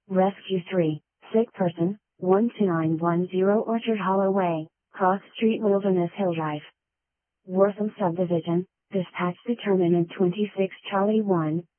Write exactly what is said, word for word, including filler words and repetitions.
Rescue three, sick person, one two nine one zero Orchard Hollow Way, Cross Street Wilderness Hill Drive. Wortham Subdivision, dispatch determinant twenty-six Charlie one,